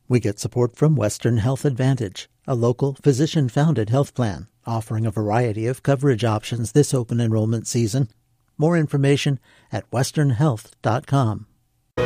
We get support from Western Health Advantage, a local physician-founded health plan offering a variety of coverage options this open enrollment season. More information at westernhealth.com.